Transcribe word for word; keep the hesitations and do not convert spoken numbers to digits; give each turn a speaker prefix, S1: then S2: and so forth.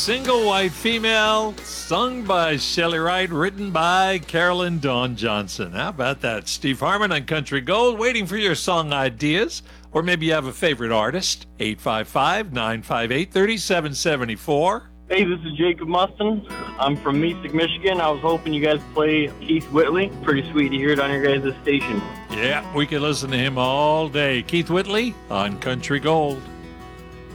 S1: Single White Female, sung by Shelley Wright, written by Carolyn Dawn Johnson. How about that? Steve Harmon on Country Gold, waiting for your song ideas. Or maybe you have a favorite artist. eight five five, nine five eight, three seven seven four.
S2: Hey, this is Jacob Mustin. I'm from Mystic, Michigan. I was hoping you guys play Keith Whitley. Pretty sweet to hear it on your guys' station.
S1: Yeah, we can listen to him all day. Keith Whitley on Country Gold.